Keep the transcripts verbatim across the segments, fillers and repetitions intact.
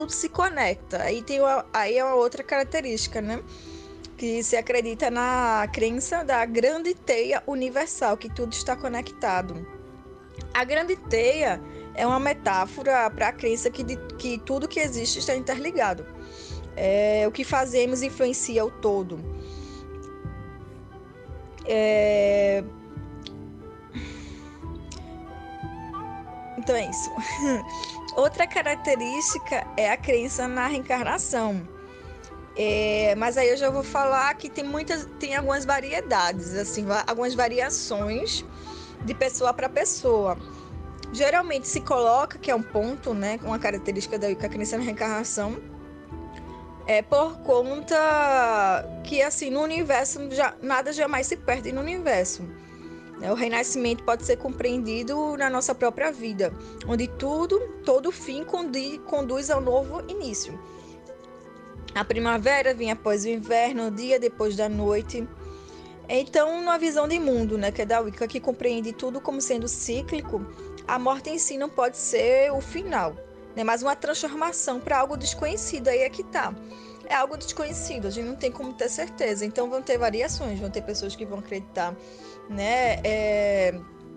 tudo se conecta. Aí tem uma, aí é uma outra característica, né? Que se acredita na crença da grande teia universal, que tudo está conectado. A grande teia é uma metáfora para a crença que, de, que tudo que existe está interligado. É, o que fazemos influencia o todo. É... Então é isso. Outra característica é a crença na reencarnação. É, mas aí eu já vou falar que tem muitas, tem algumas variedades, assim, algumas variações de pessoa para pessoa. Geralmente se coloca que é um ponto, né, uma característica da Wicca, a crença na reencarnação, é por conta que assim no universo já, nada jamais se perde no universo. O renascimento pode ser compreendido na nossa própria vida, onde tudo, todo fim conduz ao novo início. A primavera vem após o inverno, o dia depois da noite. Então, numa visão de mundo, né, que é da Wicca, que compreende tudo como sendo cíclico, a morte em si não pode ser o final, né, mas uma transformação para algo desconhecido. Aí é que tá. É algo desconhecido, a gente não tem como ter certeza. Então, vão ter variações, vão ter pessoas que vão acreditar, né, é,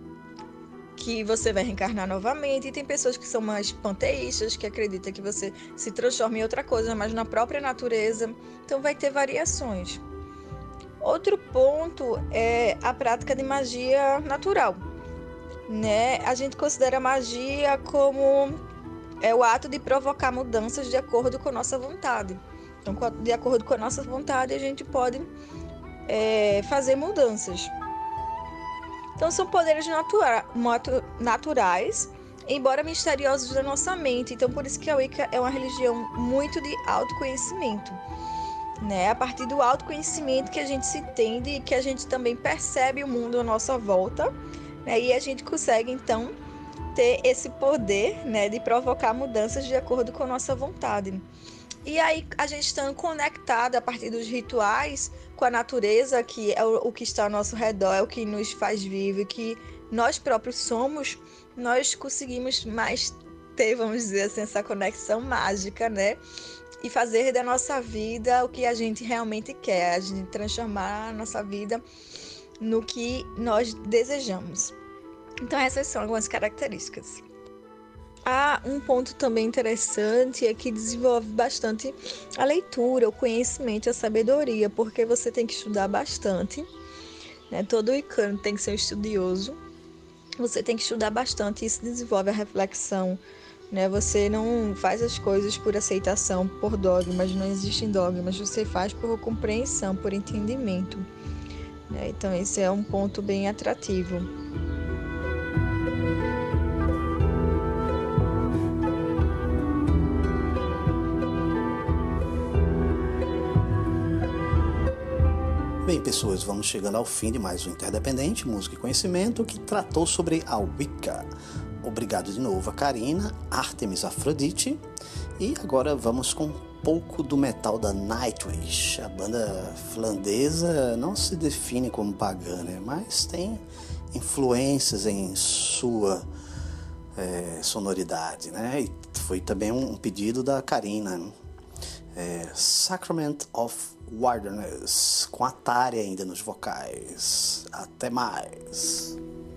que você vai reencarnar novamente, e tem pessoas que são mais panteístas, que acreditam que você se transforma em outra coisa, mas na própria natureza. Então, vai ter variações. Outro ponto é a prática de magia natural, né? A gente considera a magia como é o ato de provocar mudanças de acordo com a nossa vontade. Então, de acordo com a nossa vontade, a gente pode é, fazer mudanças. Então, são poderes natura naturais, embora misteriosos da nossa mente. Então, por isso que a Wicca é uma religião muito de autoconhecimento. Né? A partir do autoconhecimento que a gente se entende e que a gente também percebe o mundo à nossa volta, né? E a gente consegue então ter esse poder, né, de provocar mudanças de acordo com a nossa vontade. E aí a gente estando conectado a partir dos rituais com a natureza, que é o, o que está ao nosso redor, é o que nos faz viver, que nós próprios somos, nós conseguimos mais ter, vamos dizer assim, essa conexão mágica, né? E fazer da nossa vida o que a gente realmente quer, a gente transformar a nossa vida no que nós desejamos. Então essas são algumas características. Há um ponto também interessante é que desenvolve bastante a leitura, o conhecimento, a sabedoria, porque você tem que estudar bastante, né? Todo wicano tem que ser um estudioso, você tem que estudar bastante, isso desenvolve a reflexão, né? Você não faz as coisas por aceitação, por dogmas, não existem dogmas, você faz por compreensão, por entendimento, né? Então esse é um ponto bem atrativo. Bem, pessoas, vamos chegando ao fim de mais um Interdependente, Música e Conhecimento, que tratou sobre a Wicca. Obrigado de novo a Karina, Artemis Afrodite, e agora vamos com um pouco do metal da Nightwish. A banda finlandesa não se define como pagã, né? Mas tem influências em sua é, sonoridade, né? E foi também um pedido da Karina. É, Sacrament of Wilderness, com Atari ainda nos vocais. Até mais!